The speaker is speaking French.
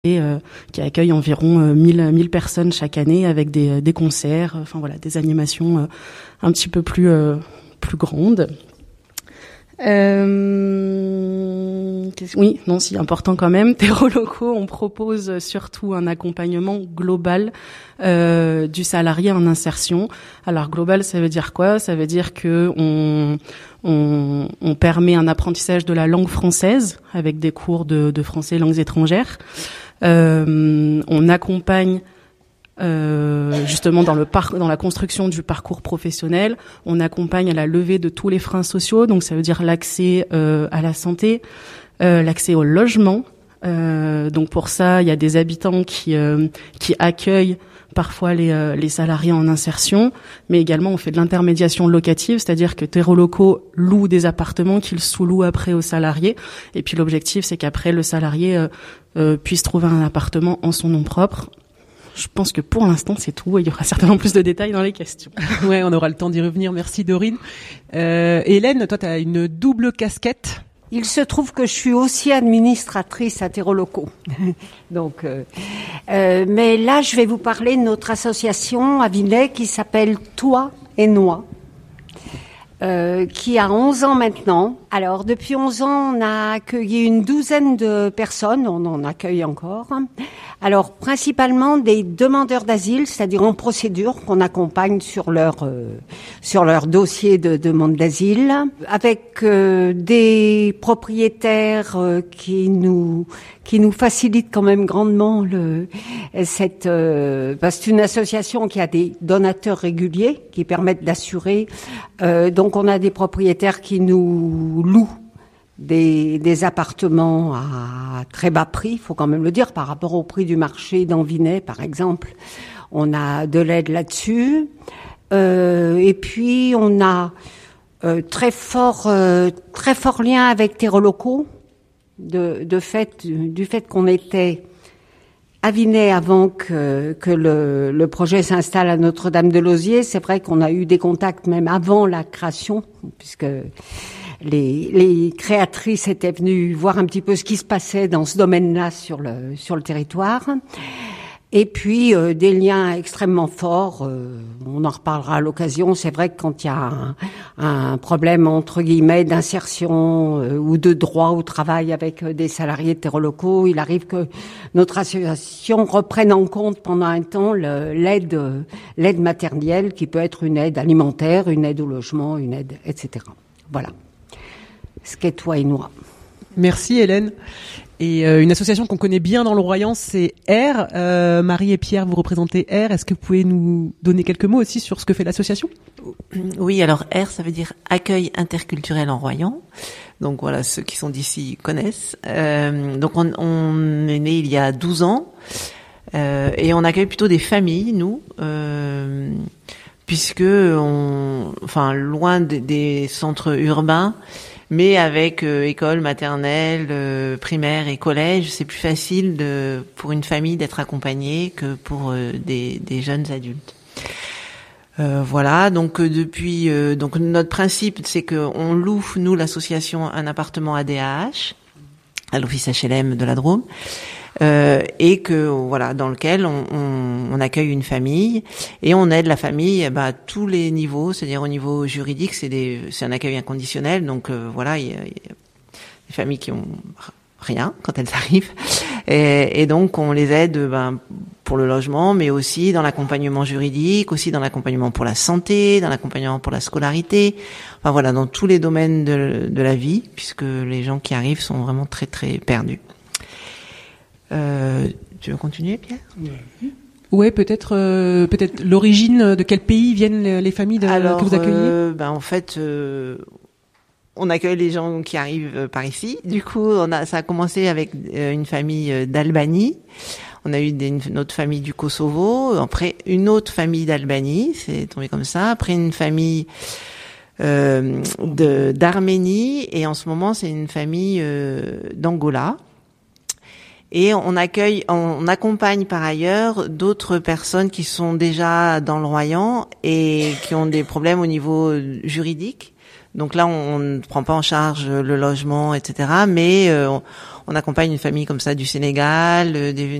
qui accueille environ 1000 personnes chaque année avec des concerts, enfin voilà, des animations un petit peu plus grandes. Oui, non, si important quand même. Terreaux locaux, on propose surtout un accompagnement global du salarié en insertion. Alors global, ça veut dire quoi? Ça veut dire que on permet un apprentissage de la langue française avec des cours de français et langues étrangères. On accompagne justement dans la construction du parcours professionnel. On accompagne à la levée de tous les freins sociaux, donc ça veut dire l'accès à la santé, l'accès au logement. Donc pour ça, il y a des habitants qui accueillent parfois les salariés en insertion, mais également on fait de l'intermédiation locative, c'est-à-dire que Terreaux locaux louent des appartements qu'ils sous-louent après aux salariés. Et puis l'objectif, c'est qu'après le salarié puisse trouver un appartement en son nom propre. Je pense que pour l'instant, c'est tout. Il y aura certainement plus de détails dans les questions. Ouais, on aura le temps d'y revenir. Merci Dorine. Hélène, toi, tu as une double casquette. Il se trouve que je suis aussi administratrice à Terreaux locaux. Donc, mais là, je vais vous parler de notre association à Vinay qui s'appelle Toi et Noi, qui a 11 ans maintenant. Alors, depuis 11 ans, on a accueilli une douzaine de personnes. On en accueille encore. Alors, principalement des demandeurs d'asile, c'est-à-dire en procédure, qu'on accompagne sur leur dossier de demande d'asile, avec des propriétaires qui nous facilitent quand même grandement parce que c'est une association qui a des donateurs réguliers qui permettent d'assurer. Donc, on a des propriétaires qui nous louent des appartements à très bas prix, il faut quand même le dire, par rapport au prix du marché dans Vinay, par exemple. On a de l'aide là-dessus. Et puis, on a très fort lien avec Terreaux locaux, du fait qu'on était à Vinay avant que le projet s'installe à Notre-Dame-de-Lauziers. C'est vrai qu'on a eu des contacts même avant la création, puisque les créatrices étaient venues voir un petit peu ce qui se passait dans ce domaine-là sur le territoire. Et puis des liens extrêmement forts, on en reparlera à l'occasion. C'est vrai que quand il y a un problème entre guillemets d'insertion ou de droit au travail avec des salariés de Terreaux locaux, il arrive que notre association reprenne en compte pendant un temps l'aide matérielle, qui peut être une aide alimentaire, une aide au logement, une aide, etc. Voilà. Ce qu'est Toi et Noi. Merci Hélène. Et une association qu'on connaît bien dans le Royan, c'est R. Marie et Pierre, vous représentez R. Est-ce que vous pouvez nous donner quelques mots aussi sur ce que fait l'association? Oui, alors R, ça veut dire Accueil interculturel en Royan. Donc voilà, ceux qui sont d'ici connaissent. Donc on est né il y a 12 ans et on accueille plutôt des familles, nous, puisque loin des centres urbains, mais avec école maternelle, primaire et collège, c'est plus facile pour une famille d'être accompagnée que pour des jeunes adultes. Voilà, donc donc notre principe, c'est que on loue, nous l'association, un appartement ADAH à l'office HLM de la Drôme. Et que voilà, dans lequel on accueille une famille et on aide la famille à tous les niveaux, c'est-à-dire au niveau juridique, c'est un accueil inconditionnel, donc voilà, il y a des familles qui ont rien quand elles arrivent et donc on les aide pour le logement, mais aussi dans l'accompagnement juridique, aussi dans l'accompagnement pour la santé, dans l'accompagnement pour la scolarité, enfin voilà, dans tous les domaines de la vie, puisque les gens qui arrivent sont vraiment très très perdus. Tu veux continuer, Pierre? Ouais, peut-être l'origine de quel pays viennent les familles que vous accueillez? En fait, on accueille les gens qui arrivent par ici. Du coup, ça a commencé avec une famille d'Albanie. On a eu une autre famille du Kosovo. Après, une autre famille d'Albanie. C'est tombé comme ça. Après, une famille d'Arménie. Et en ce moment, c'est une famille d'Angola. Et on accompagne par ailleurs d'autres personnes qui sont déjà dans le Royan et qui ont des problèmes au niveau juridique. Donc là, on ne prend pas en charge le logement, etc. Mais on accompagne une famille comme ça du Sénégal, des